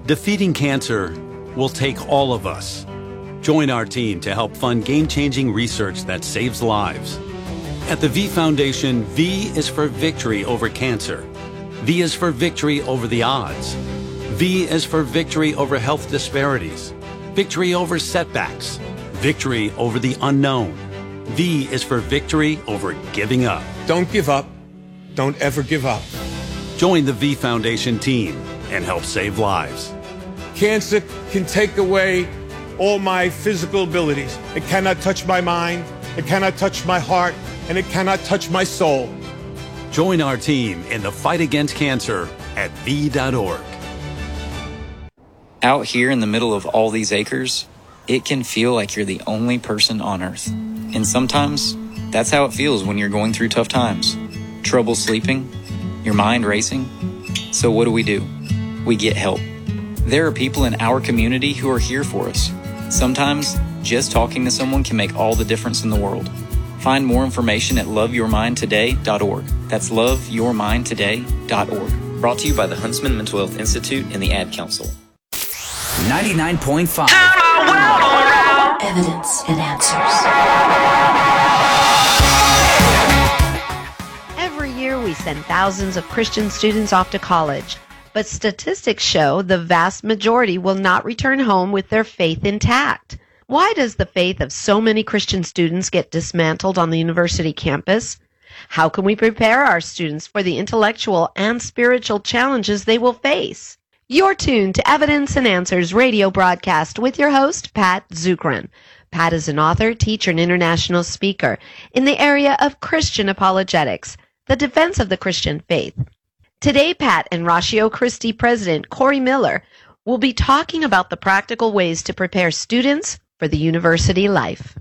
Defeating cancer will take all of us. Join our team to help fund game-changing research that saves lives. At the V Foundation, V is for victory over cancer. V is for victory over the odds. V is for victory over health disparities, victory over setbacks, victory over the unknown. V is for victory over giving up. Don't give up. Don't ever give up. Join the V Foundation team and help save lives. Cancer can take away all my physical abilities. It cannot touch my mind, it cannot touch my heart, and it cannot touch my soul. Join our team in the fight against cancer at V.org. Out here in the middle of all these acres, it can feel like you're the only person on Earth. And sometimes, that's how it feels when you're going through tough times. Trouble sleeping, your mind racing. So what do? We get help. There are people in our community who are here for us. Sometimes, just talking to someone can make all the difference in the world. Find more information at loveyourmindtoday.org. That's loveyourmindtoday.org. Brought to you by the Huntsman Mental Health Institute and the Ad Council. 99.5 Evidence and Answers. Every year we send thousands of Christian students off to college, but statistics show the vast majority will not return home with their faith intact. Why does the faith of so many Christian students get dismantled on the university campus? How can we prepare our students for the intellectual and spiritual challenges they will face? You're tuned to Evidence and Answers radio broadcast with your host, Pat Zukeran. Pat is an author, teacher, and international speaker in the area of Christian apologetics, the defense of the Christian faith. Today, Pat and Ratio Christi president Corey Miller will be talking about the practical ways to prepare students for the university life.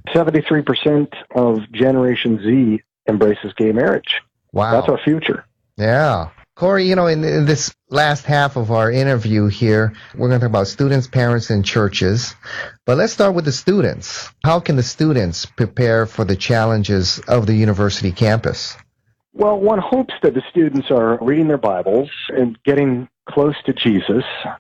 73% of Generation Z embraces gay marriage. Wow. That's our future. Yeah. Corey, in this last half of our interview here, we're going to talk about students, parents, and churches. But let's start with the students. How can the students prepare for the challenges of the university campus? Well, one hopes that the students are reading their Bibles and getting close to Jesus.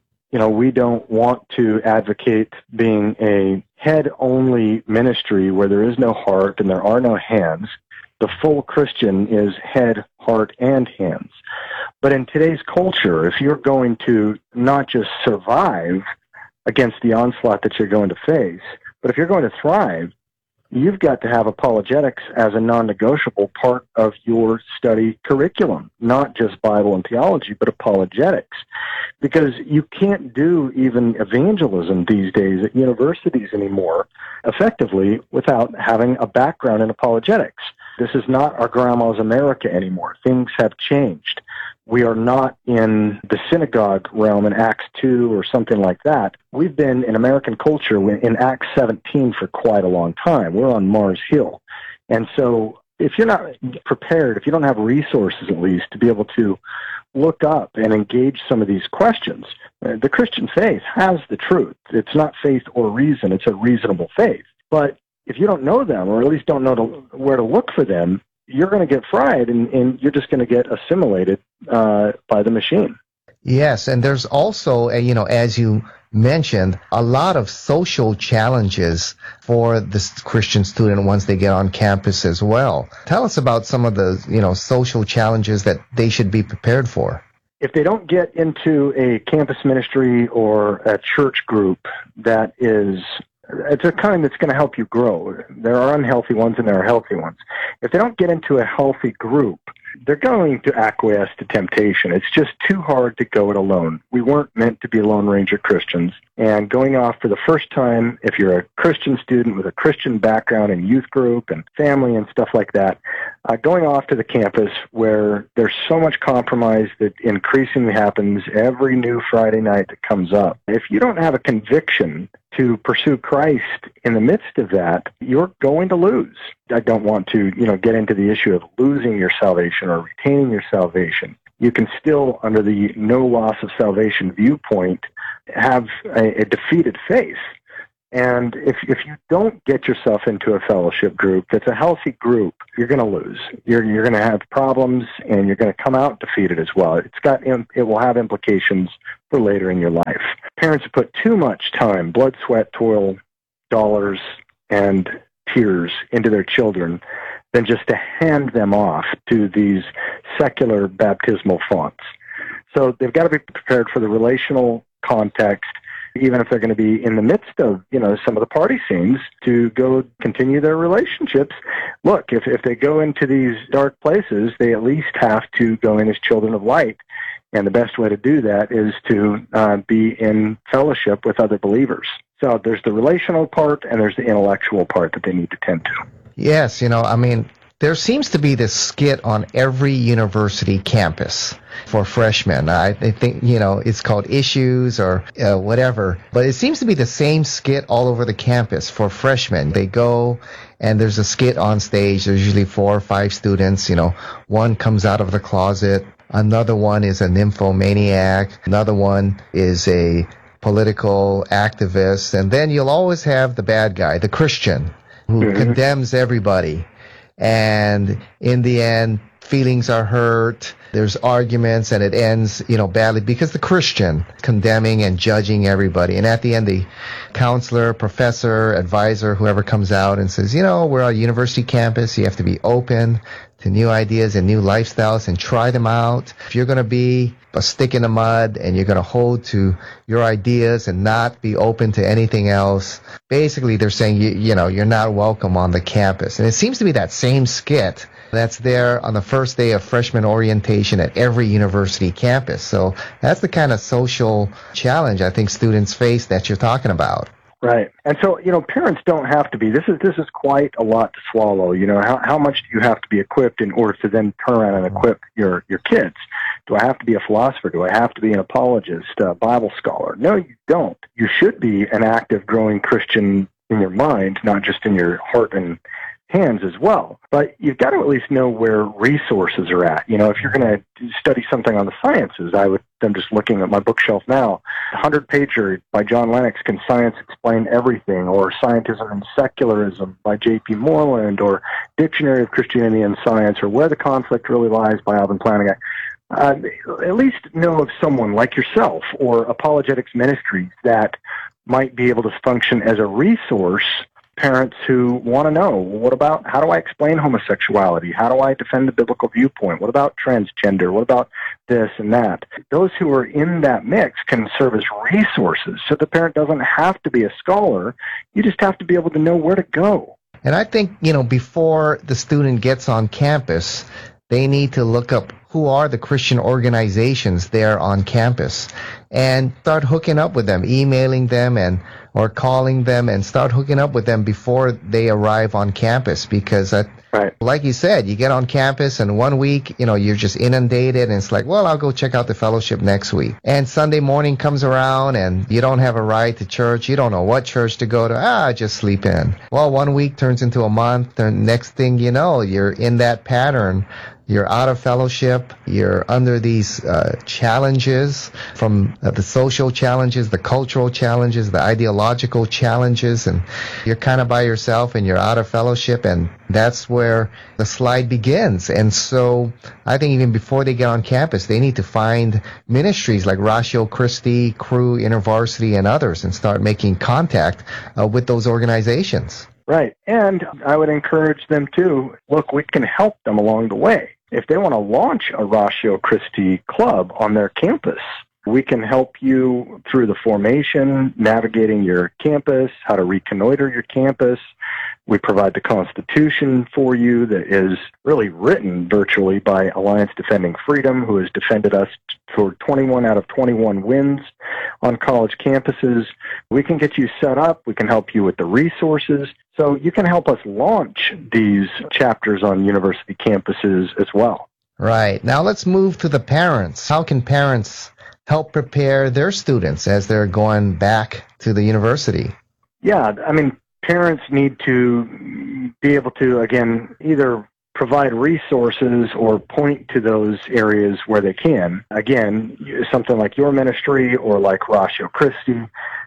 We don't want to advocate being a head-only ministry where there is no heart and there are no hands. The full Christian is head, heart, and hands. But in today's culture, if you're going to not just survive against the onslaught that you're going to face, but if you're going to thrive, you've got to have apologetics as a non-negotiable part of your study curriculum, not just Bible and theology, but apologetics. Because you can't do even evangelism these days at universities anymore effectively without having a background in apologetics. This is not our grandma's America anymore. Things have changed. We are not in the synagogue realm in Acts 2 or something like that. We've been in American culture in Acts 17 for quite a long time. We're on Mars Hill. And so if you're not prepared, if you don't have resources at least to be able to look up and engage some of these questions, the Christian faith has the truth. It's not faith or reason. It's a reasonable faith. But if you don't know them, or at least don't know where to look for them, you're going to get fried, and you're just going to get assimilated by the machine. Yes, and there's also, as you mentioned, a lot of social challenges for the Christian student once they get on campus as well. Tell us about some of the, social challenges that they should be prepared for. If they don't get into a campus ministry or a church group it's a kind that's going to help you grow. There are unhealthy ones and there are healthy ones. If they don't get into a healthy group, they're going to acquiesce to temptation. It's just too hard to go it alone. We weren't meant to be Lone Ranger Christians. And going off for the first time, if you're a Christian student with a Christian background in youth group and family and stuff like that, going off to the campus where there's so much compromise that increasingly happens every new Friday night that comes up. If you don't have a conviction to pursue Christ in the midst of that, you're going to lose. I don't want to, get into the issue of losing your salvation or retaining your salvation. You can still, under the no loss of salvation viewpoint, have a defeated faith. And if you don't get yourself into a fellowship group that's a healthy group, you're going to lose. You're going to have problems, and you're going to come out defeated as well. It will have implications for later in your life. parents have put too much time, blood, sweat, toil, dollars, and tears into their children than just to hand them off to these secular baptismal fonts. So they've got to be prepared for the relational context, even if they're going to be in the midst of, some of the party scenes, to go continue their relationships. Look, if they go into these dark places, they at least have to go in as children of light. And the best way to do that is to be in fellowship with other believers. So there's the relational part and there's the intellectual part that they need to tend to. Yes, there seems to be this skit on every university campus for freshmen. I think, it's called Issues or whatever. But it seems to be the same skit all over the campus for freshmen. They go and there's a skit on stage. There's usually 4 or 5 students. One comes out of the closet. Another one is a nymphomaniac. Another one is a political activist. And then you'll always have the bad guy, the Christian, who condemns everybody. And in the end, feelings are hurt. There's arguments, and it ends, badly because the Christian condemning and judging everybody. And at the end, the counselor, professor, advisor, whoever comes out and says, we're on a university campus. You have to be open to new ideas and new lifestyles and try them out. If you're going to be a stick in the mud and you're going to hold to your ideas and not be open to anything else, basically they're saying, you're not welcome on the campus. And it seems to be that same skit that's there on the first day of freshman orientation at every university campus. So that's the kind of social challenge I think students face that you're talking about. Right. And so, parents don't have to be. This is quite a lot to swallow. How much do you have to be equipped in order to then turn around and equip your kids? Do I have to be a philosopher? Do I have to be an apologist, a Bible scholar? No, you don't. You should be an active, growing Christian in your mind, not just in your heart and hands as well. But you've got to at least know where resources are at. If you're going to study something on the sciences, I'm just looking at my bookshelf now, 100-pager by John Lennox, Can Science Explain Everything? Or Scientism and Secularism by J.P. Moreland, or Dictionary of Christianity and Science, or Where the Conflict Really Lies by Alvin Plantinga. At least know of someone like yourself or Apologetics Ministries that might be able to function as a resource. Parents who want to know, how do I explain homosexuality? How do I defend the biblical viewpoint? What about transgender? What about this and that? Those who are in that mix can serve as resources. So the parent doesn't have to be a scholar. You just have to be able to know where to go. And I think, before the student gets on campus, they need to look up who are the Christian organizations there on campus and start hooking up with them, emailing them or calling them, and start hooking up with them before they arrive on campus. Because right. Like you said, you get on campus and 1 week, you're just inundated, and it's like, well, I'll go check out the fellowship next week. And Sunday morning comes around and you don't have a ride to church. You don't know what church to go to. Just sleep in. Well, 1 week turns into a month. The next thing you know, you're in that pattern. You're out of fellowship. You're under these challenges from the social challenges, the cultural challenges, the ideological challenges, and you're kind of by yourself and you're out of fellowship, and that's where the slide begins. And so I think even before they get on campus, they need to find ministries like Ratio Christi, Cru, InterVarsity, and others and start making contact with those organizations. Right. And I would encourage them to, look, we can help them along the way. If they want to launch a Ratio Christi club on their campus, we can help you through the formation, navigating your campus, how to reconnoiter your campus. We provide the Constitution for you that is really written virtually by Alliance Defending Freedom, who has defended us for 21 out of 21 wins on college campuses. We can get you set up. We can help you with the resources. So you can help us launch these chapters on university campuses as well. Right. Now let's move to the parents. How can parents help prepare their students as they're going back to the university? Yeah, parents need to be able to, again, either provide resources or point to those areas where they can. Again, something like your ministry or like Ratio Christi,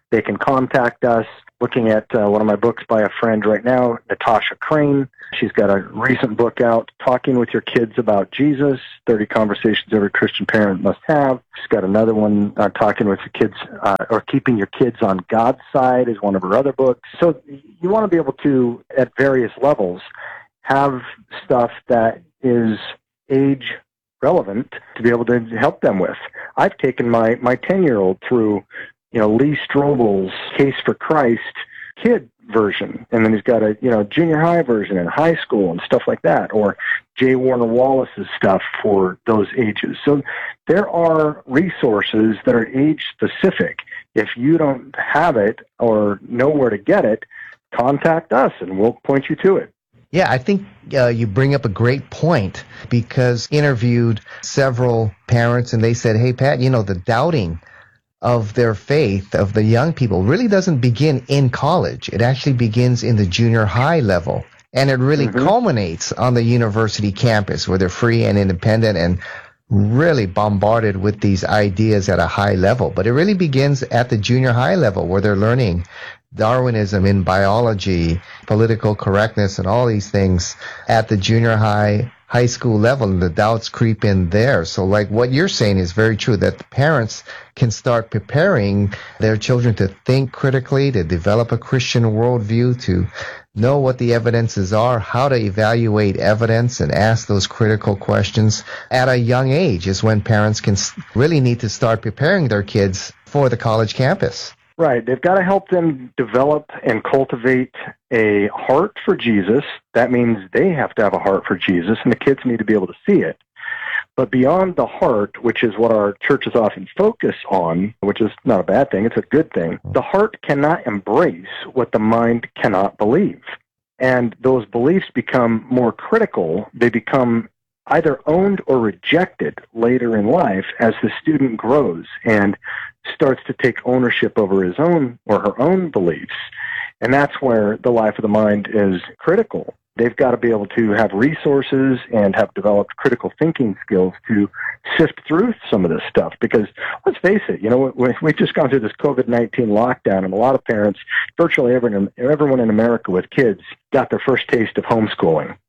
They can contact us. Looking at one of my books by a friend right now, Natasha Crane. She's got a recent book out, Talking with Your Kids About Jesus, 30 Conversations Every Christian Parent Must Have. She's got another one, Talking with Your Kids, or Keeping Your Kids on God's Side is one of her other books. So you want to be able to, at various levels, have stuff that is age relevant to be able to help them with. I've taken my 10-year-old through Lee Strobel's Case for Christ kid version, and then he's got a junior high version in high school and stuff like that, or J. Warner Wallace's stuff for those ages. So there are resources that are age specific. If you don't have it or know where to get it, contact us and we'll point you to it. Yeah, I think you bring up a great point, because interviewed several parents and they said, hey, Pat, the doubting of their faith, of the young people, really doesn't begin in college. It actually begins in the junior high level. And it really culminates on the university campus, where they're free and independent and really bombarded with these ideas at a high level. But it really begins at the junior high level, where they're learning Darwinism in biology, political correctness, and all these things at the junior high school level, and the doubts creep in there. So like what you're saying is very true, that the parents can start preparing their children to think critically, to develop a Christian worldview, to know what the evidences are, how to evaluate evidence and ask those critical questions at a young age is when parents can really need to start preparing their kids for the college campus. Right. They've got to help them develop and cultivate a heart for Jesus. That means they have to have a heart for Jesus, and the kids need to be able to see it. But beyond the heart, which is what our churches often focus on, which is not a bad thing, it's a good thing, the heart cannot embrace what the mind cannot believe. And those beliefs become more critical. They become either owned or rejected later in life as the student grows and starts to take ownership over his own or her own beliefs. And that's where the life of the mind is critical. They've got to be able to have resources and have developed critical thinking skills to sift through some of this stuff. Because let's face it, we've just gone through this COVID-19 lockdown, and a lot of parents, virtually everyone in America with kids, got their first taste of homeschooling.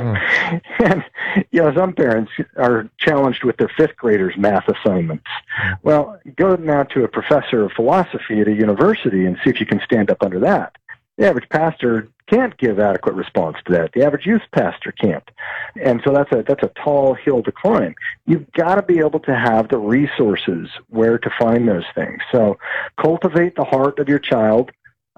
And, some parents are challenged with their fifth graders' math assignments. Well, go now to a professor of philosophy at a university and see if you can stand up under that. The average pastor can't give adequate response to that. The average youth pastor can't. And so that's a tall hill to climb. You've got to be able to have the resources where to find those things. So cultivate the heart of your child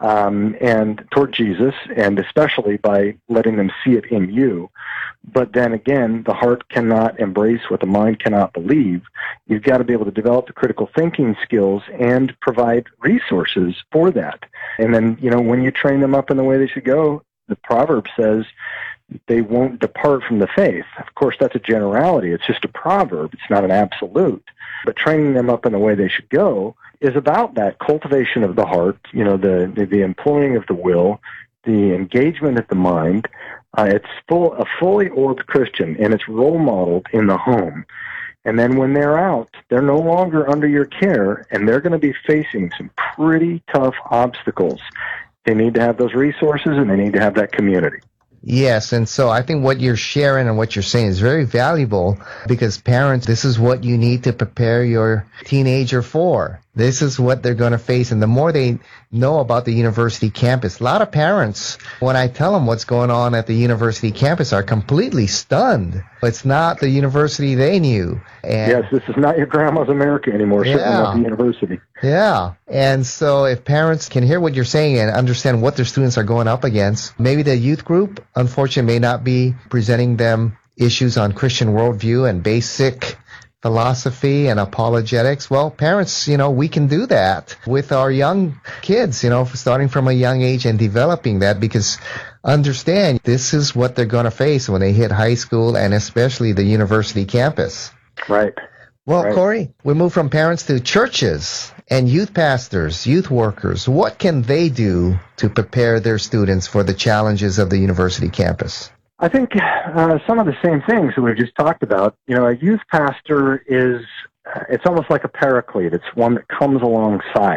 and toward Jesus, and especially by letting them see it in you. But then again, the heart cannot embrace what the mind cannot believe. You've got to be able to develop the critical thinking skills and provide resources for that. And then, when you train them up in the way they should go, the proverb says they won't depart from the faith. Of course, that's a generality. It's just a proverb. It's not an absolute. But training them up in the way they should go is about that cultivation of the heart, the employing of the will, the engagement of the mind. It's a fully orbed Christian, and it's role modeled in the home. And then when they're out, they're no longer under your care, and they're going to be facing some pretty tough obstacles. They need to have those resources, and they need to have that community. Yes, and so I think what you're sharing and what you're saying is very valuable, because parents, this is what you need to prepare your teenager for. This is what they're going to face, and the more they know about the university campus, a lot of parents, when I tell them what's going on at the university campus, are completely stunned. It's not the university they knew. And yes, this is not your grandma's America anymore, certainly not the university. Yeah, and so if parents can hear what you're saying and understand what their students are going up against, maybe the youth group, unfortunately, may not be presenting them issues on Christian worldview and basic philosophy and apologetics. Well, parents, we can do that with our young kids, starting from a young age and developing that, because understand this is what they're going to face when they hit high school and especially the university campus. Right. Well, right. Corey, we move from parents to churches and youth pastors, youth workers. What can they do to prepare their students for the challenges of the university campus? I think some of the same things that we've just talked about. A youth pastor it's almost like a paraclete. It's one that comes alongside.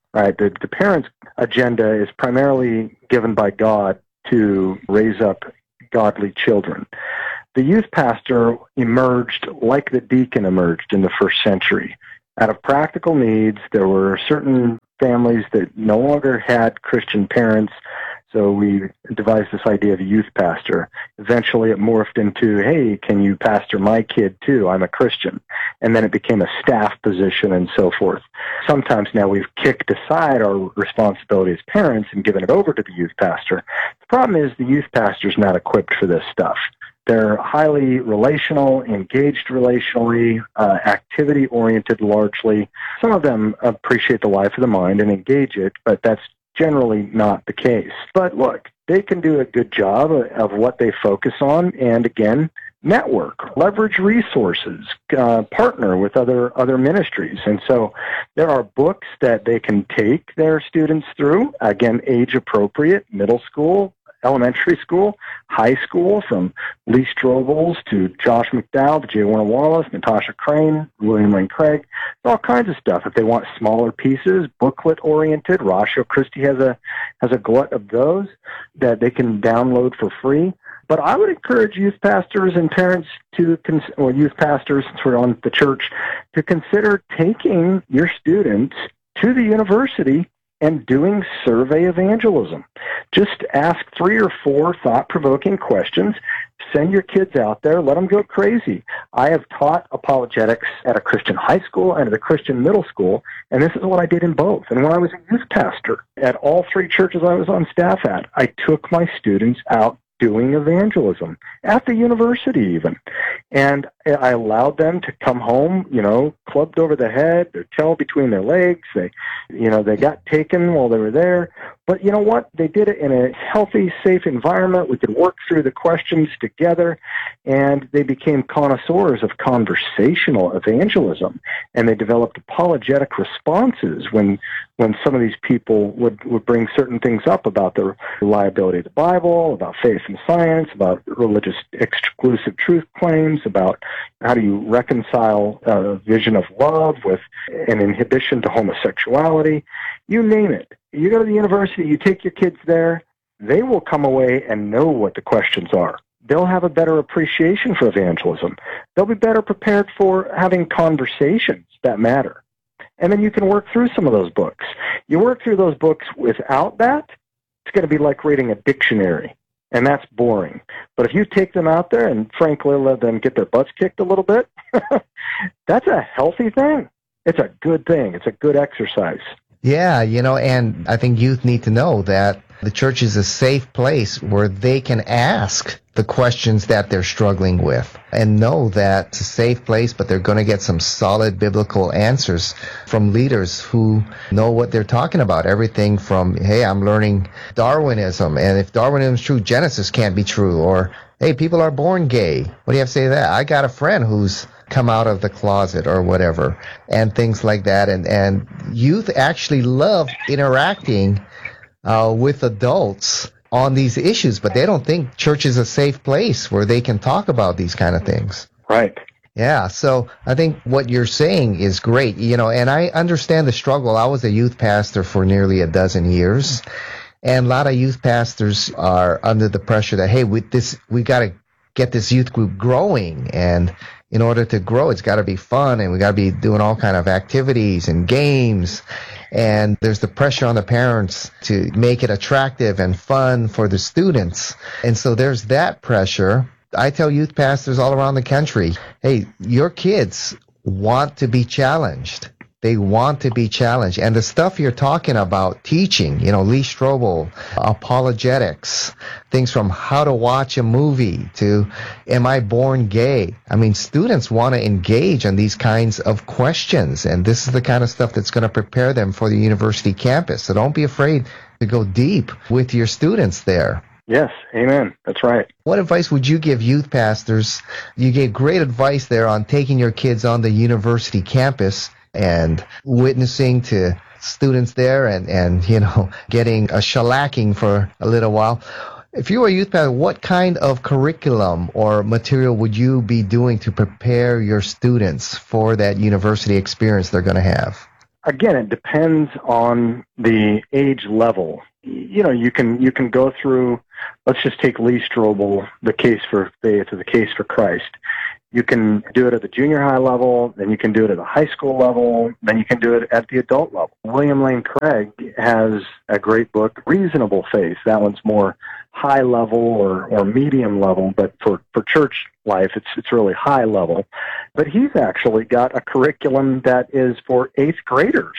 right? The parents' agenda is primarily given by God to raise up godly children. The youth pastor emerged like the deacon emerged in the first century. Out of practical needs, there were certain families that no longer had Christian parents, so we devised this idea of a youth pastor. Eventually it morphed into, hey, can you pastor my kid too? I'm a Christian. And then it became a staff position and so forth. Sometimes now we've kicked aside our responsibility as parents and given it over to the youth pastor. The problem is the youth pastor's not equipped for this stuff. They're highly relational, engaged relationally, activity-oriented largely. Some of them appreciate the life of the mind and engage it, but that's generally not the case. But look, they can do a good job of what they focus on, and again, network, leverage resources, partner with other ministries. And so there are books that they can take their students through, again, age appropriate, middle school, elementary school, high school, from Lee Strobel's to Josh McDowell, J. Warner Wallace, Natasha Crane, William Lane Craig, all kinds of stuff. If they want smaller pieces, booklet-oriented, Ratio Christie has a glut of those that they can download for free. But I would encourage youth pastors and parents or youth pastors who are on the church to consider taking your students to the university and doing survey evangelism. Just ask 3 or 4 thought-provoking questions. Send your kids out there. Let them go crazy. I have taught apologetics at a Christian high school and at a Christian middle school, and this is what I did in both. And when I was a youth pastor at all 3 churches I was on staff at, I took my students out doing evangelism at the university even. And I allowed them to come home, clubbed over the head, their tail between their legs. They got taken while they were there. But you know what? They did it in a healthy, safe environment. We could work through the questions together, and they became connoisseurs of conversational evangelism. And they developed apologetic responses when some of these people would bring certain things up about the reliability of the Bible, about faith and science, about religious exclusive truth claims, about how do you reconcile a vision of love with an inhibition to homosexuality. You name it. You go to the university, you take your kids there, they will come away and know what the questions are. They'll have a better appreciation for evangelism. They'll be better prepared for having conversations that matter. And then you can work through some of those books. You work through those books without that, it's going to be like reading a dictionary, and that's boring. But if you take them out there and frankly let them get their butts kicked a little bit, that's a healthy thing. It's a good thing. It's a good exercise. Yeah, and I think youth need to know that the church is a safe place where they can ask the questions that they're struggling with and know that it's a safe place, but they're going to get some solid biblical answers from leaders who know what they're talking about. Everything from, hey, I'm learning Darwinism, and if Darwinism is true, Genesis can't be true, or, hey, people are born gay. What do you have to say to that? I got a friend who's come out of the closet or whatever, and things like that. And youth actually love interacting with adults on these issues, but they don't think church is a safe place where they can talk about these kind of things. Right. Yeah, so I think what you're saying is great, and I understand the struggle. I was a youth pastor for nearly a dozen years, and a lot of youth pastors are under the pressure that, hey, we got to get this youth group growing, and in order to grow, it's got to be fun, and we got to be doing all kind of activities and games. And there's the pressure on the parents to make it attractive and fun for the students. And so there's that pressure. I tell youth pastors all around the country, hey, your kids want to be challenged. They want to be challenged. And the stuff you're talking about, teaching, Lee Strobel, apologetics, things from how to watch a movie to am I born gay? I mean, students want to engage on these kinds of questions. And this is the kind of stuff that's going to prepare them for the university campus. So don't be afraid to go deep with your students there. Yes, amen. That's right. What advice would you give youth pastors? You gave great advice there on taking your kids on the university campus and witnessing to students there and getting a shellacking for a little while. If you were a youth pastor, what kind of curriculum or material would you be doing to prepare your students for that university experience they're going to have? again, it depends on the age level. You can go through, let's just take Lee Strobel, The Case for Faith or The Case for Christ. You can do it at the junior high level, then you can do it at the high school level, then you can do it at the adult level. William Lane Craig has a great book, Reasonable Faith. That one's more high level or medium level, but for church life, it's really high level. But he's actually got a curriculum that is for 8th graders.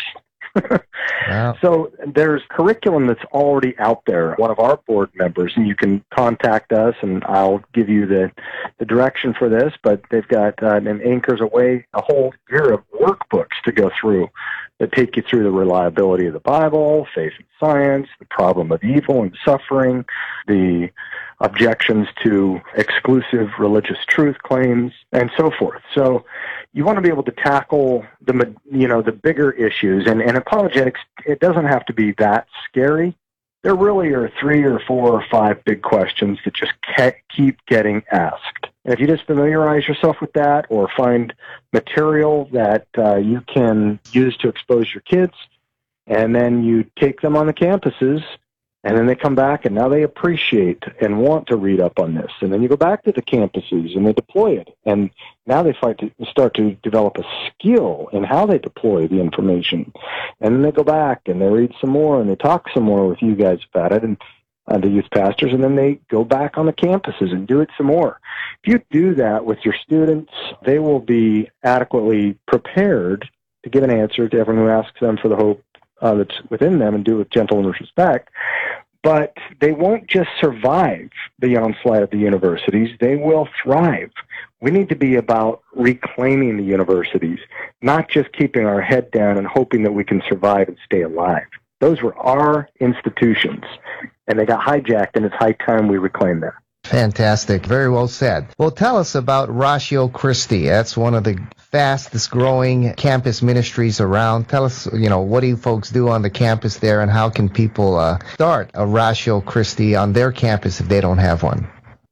Wow. So there's curriculum that's already out there. One of our board members, and you can contact us, and I'll give you the direction for this, but they've got an Anchors Away, a whole year of workbooks to go through that take you through the reliability of the Bible, faith and science, the problem of evil and suffering, the objections to exclusive religious truth claims, and so forth. So you want to be able to tackle the bigger issues, and apologetics, it doesn't have to be that scary. There really are 3 or 4 or 5 big questions that just keep getting asked. And if you just familiarize yourself with that or find material that you can use to expose your kids, and then you take them on the campuses, and then they come back and now they appreciate and want to read up on this. And then you go back to the campuses and they deploy it. And now they start to develop a skill in how they deploy the information. And then they go back and they read some more and they talk some more with you guys about it and the youth pastors. And then they go back on the campuses and do it some more. If you do that with your students, they will be adequately prepared to give an answer to everyone who asks them for the hope that's within them, and do it with gentleness and respect. But they won't just survive the onslaught of the universities. They will thrive. We need to be about reclaiming the universities, not just keeping our head down and hoping that we can survive and stay alive. Those were our institutions, and they got hijacked, and it's high time we reclaim them. Fantastic. Very well said. Well, tell us about Ratio Christi. That's one of the fastest growing campus ministries around. Tell us, what do you folks do on the campus there, and how can people start a Ratio Christi on their campus if they don't have one?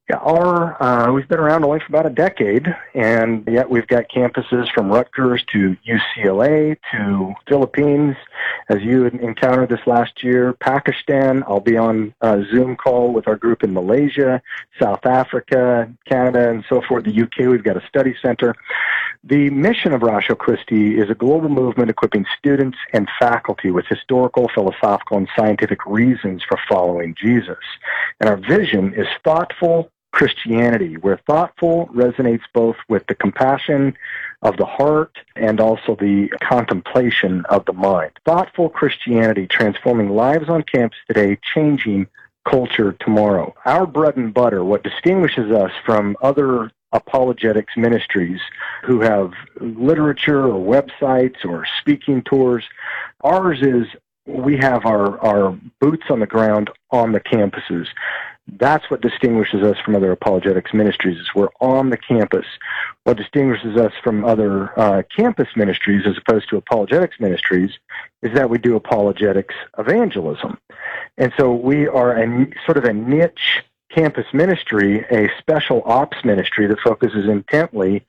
Yeah, we've been around only for about a decade, and yet we've got campuses from Rutgers to UCLA to Philippines, as you encountered this last year, Pakistan. I'll be on a Zoom call with our group in Malaysia, South Africa, Canada, and so forth. The UK, we've got a study center. The mission of Ratio Christi is a global movement equipping students and faculty with historical, philosophical, and scientific reasons for following Jesus. And our vision is thoughtful Christianity, where thoughtful resonates both with the compassion of the heart and also the contemplation of the mind. Thoughtful Christianity, transforming lives on campus today, changing culture tomorrow. Our bread and butter, what distinguishes us from other apologetics ministries who have literature or websites or speaking tours, ours is we have our boots on the ground on the campuses. That's what distinguishes us from other apologetics ministries, is we're on the campus. What distinguishes us from other campus ministries as opposed to apologetics ministries is that we do apologetics evangelism. And so we are sort of a niche campus ministry, a special ops ministry that focuses intently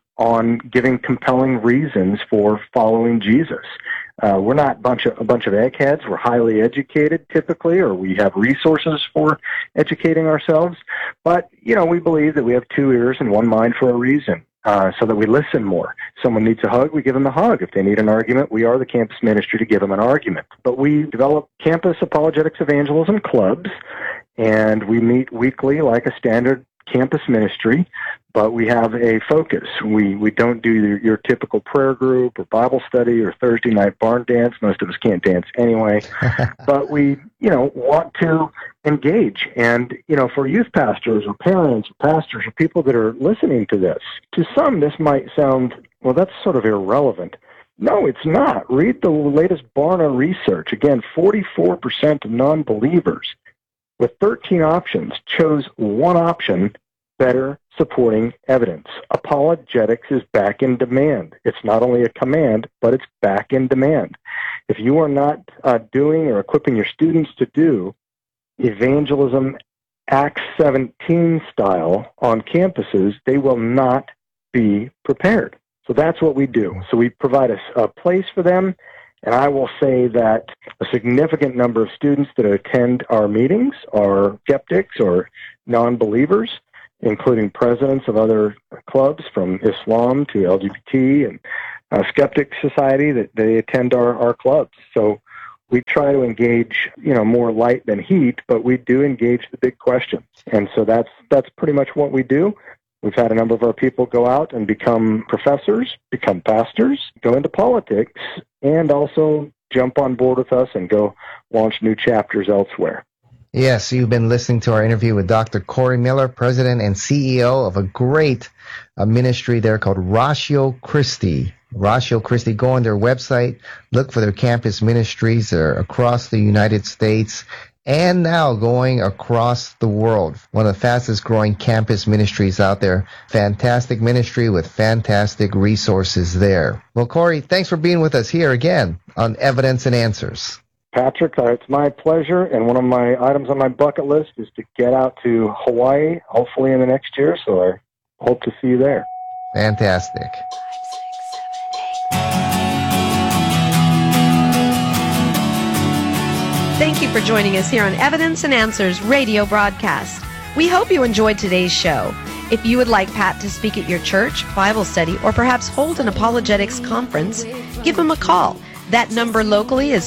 on giving compelling reasons for following Jesus. We're not a bunch of eggheads. We're highly educated typically, or we have resources for educating ourselves. But, we believe that we have 2 ears and 1 mind for a reason, so that we listen more. Someone needs a hug, we give them a hug. If they need an argument, we are the campus ministry to give them an argument. But we develop campus apologetics evangelism clubs, and we meet weekly like a standard campus ministry, but we have a focus. We don't do your typical prayer group or Bible study or Thursday night barn dance. Most of us can't dance anyway. But we, want to engage. And, for youth pastors or parents or pastors or people that are listening to this, to some this might sound, well, that's sort of irrelevant. No, it's not. Read the latest Barna research. Again, 44% of non-believers with 13 options chose one option, better supporting evidence. Apologetics is back in demand. It's not only a command, but it's back in demand. If you are not doing or equipping your students to do evangelism Acts 17 style on campuses, they will not be prepared. So that's what we do. So we provide a place for them, And I will say that a significant number of students that attend our meetings are skeptics or non-believers, including presidents of other clubs from Islam to LGBT and Skeptic Society, that they attend our clubs. So we try to engage, more light than heat, but we do engage the big questions. And so that's pretty much what we do. We've had a number of our people go out and become professors, become pastors, go into politics, and also jump on board with us and go launch new chapters elsewhere. Yes, you've been listening to our interview with Dr. Corey Miller, President and CEO of a great ministry there called Ratio Christi. Ratio Christi, go on their website, look for their campus ministries. They're across the United States and now going across the world. One of the fastest growing campus ministries out there. Fantastic ministry with fantastic resources there. Well, Corey, thanks for being with us here again on Evidence and Answers. Patrick, it's my pleasure, and one of my items on my bucket list is to get out to Hawaii, hopefully in the next year, so I hope to see you there. Fantastic. Thank you for joining us here on Evidence and Answers radio broadcast. We hope you enjoyed today's show. If you would like Pat to speak at your church, Bible study, or perhaps hold an apologetics conference, give him a call. That number locally is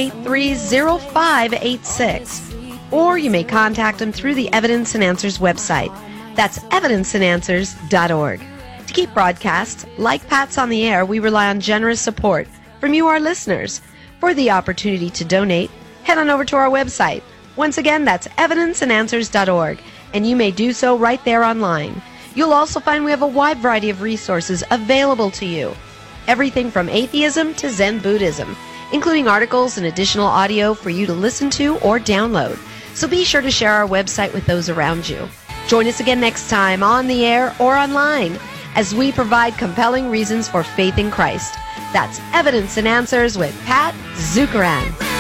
483-0586. Or you may contact him through the Evidence and Answers website. That's evidenceandanswers.org. To keep broadcasts like Pat's on the air, we rely on generous support from you, our listeners. For the opportunity to donate, head on over to our website. Once again, that's evidenceandanswers.org, and you may do so right there online. You'll also find we have a wide variety of resources available to you. Everything from atheism to Zen Buddhism, including articles and additional audio for you to listen to or download. So be sure to share our website with those around you. Join us again next time on the air or online as we provide compelling reasons for faith in Christ. That's Evidence and Answers with Pat Zukeran.